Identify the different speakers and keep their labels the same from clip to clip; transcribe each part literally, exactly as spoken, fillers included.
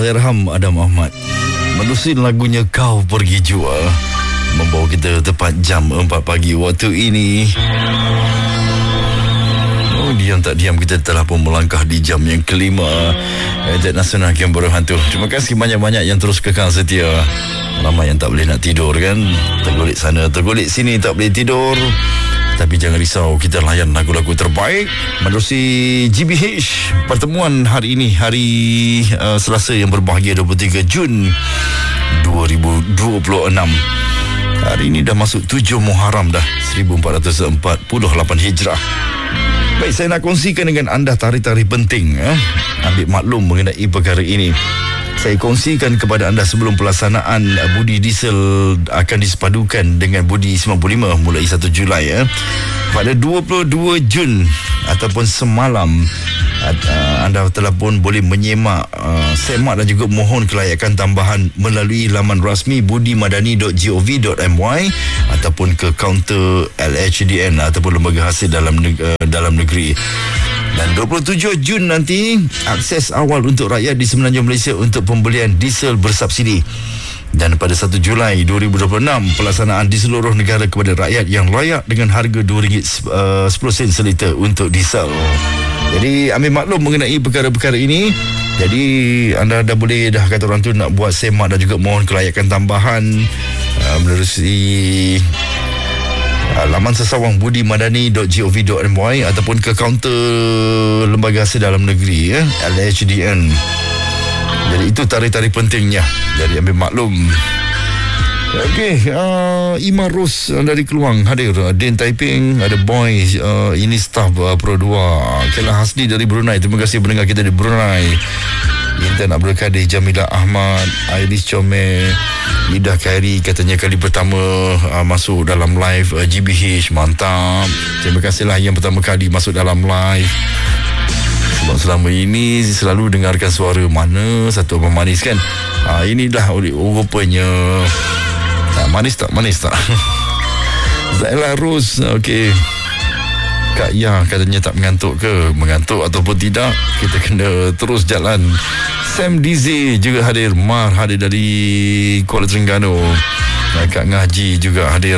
Speaker 1: Allahyarham Adam Ahmad menerusi lagunya Kau Pergi Jua, membawa kita tepat jam empat pagi waktu ini. Oh, diam tak diam kita telah pun melangkah di jam yang kelima Ejet Nasional Game Buruh Hantu. Terima kasih banyak-banyak yang terus kekal setia. Ramai yang tak boleh nak tidur kan, tergulik sana tergulik sini tak boleh tidur. Tapi jangan risau, kita layan lagu-lagu terbaik menerusi G B H. Pertemuan hari ini, hari uh, Selasa yang berbahagia, dua puluh tiga Jun dua ribu dua puluh enam. Hari ini dah masuk tujuh Muharram dah, seribu empat ratus empat puluh lapan Hijrah. Baik, saya nak kongsikan dengan anda tarikh-tarikh penting eh? Ambil maklum mengenai perkara ini. Saya kongsikan kepada anda sebelum pelaksanaan budi diesel akan disepadukan dengan budi sembilan puluh lima mulai satu Julai ya. Pada dua puluh dua Jun ataupun semalam, anda telah pun boleh menyemak, uh, semak dan juga mohon kelayakan tambahan melalui laman rasmi budi madani dot gov dot my ataupun ke kaunter L H D N ataupun lembaga hasil dalam uh, dalam negeri. Dan dua puluh tujuh Jun nanti, akses awal untuk rakyat di Semenanjung Malaysia untuk pembelian diesel bersubsidi. Dan pada satu Julai dua ribu dua puluh enam, pelaksanaan di seluruh negara kepada rakyat yang layak dengan harga dua ringgit sepuluh sen seliter untuk diesel. Jadi ambil maklum mengenai perkara-perkara ini. Jadi anda dah boleh dah kata orang tu nak buat semak dan juga mohon kelayakan tambahan uh, menerusi Uh, laman sesawang budi madani dot gov dot my ataupun ke kaunter lembaga hasil dalam negeri ya, L H D N. Jadi itu tarikh-tarikh pentingnya. Jadi ambil maklum. Okey, uh, Imar Ros dari Keluang hadir. Din Taiping, ada Boy, uh, ini staf uh, Pro dua. Kela Hasni dari Brunei. Terima kasih pendengar kita di Brunei. Intan Abdul Kadir, Jamila Ahmad, Airis Comel, Ida Khairi katanya kali pertama uh, masuk dalam live uh, G B H. Mantap. Terima kasihlah yang pertama kali masuk dalam live. Sebab selama ini selalu dengarkan suara mana satu abang manis kan. uh, Inilah oh, rupanya uh, manis tak? Manis tak? Zaila Rose. Okey, Kak Ya katanya tak mengantuk ke? Mengantuk ataupun tidak, kita kena terus jalan. Sam D Z juga hadir. Mar hadir dari Kuala Terengganu. Kak Ngaji juga hadir.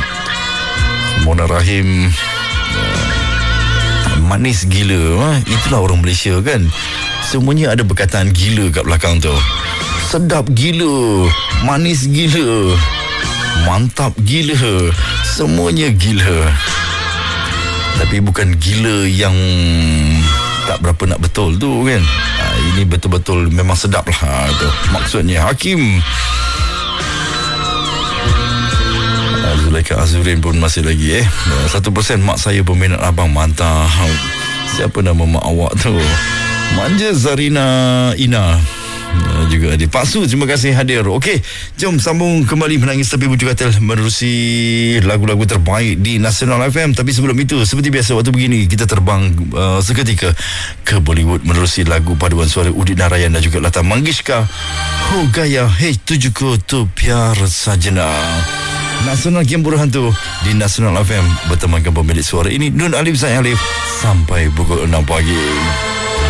Speaker 1: Mona Rahim, manis gila. Itulah orang Malaysia kan, semuanya ada perkataan gila kat belakang tu. Sedap gila, manis gila, mantap gila, semuanya gila. Tapi bukan gila yang tak berapa nak betul tu kan. Ha, ini betul-betul memang sedap lah. Ha, tu maksudnya. Hakim Zulaika Azurin pun masih lagi eh. Satu persen mak saya peminat abang. Mantap. Siapa nama mak awak tu? Manja Zarina Ina Uh, juga hadir. Pak Su, terima kasih hadir. Okey, jom sambung kembali Menangis Tapi Bujuk Katil menerusi lagu-lagu terbaik di Nasional F M. Tapi sebelum itu, seperti biasa waktu begini kita terbang uh, seketika ke Bollywood menerusi lagu paduan suara Udit Narayan dan juga Lata Mangeshkar, Ho Gaya Hey Tujhko To Pyar Sajna. Nasional Game Buruh Hantu di Nasional F M bertemankan pemilik suara ini Nun Alif Zain Alif sampai pukul enam pagi.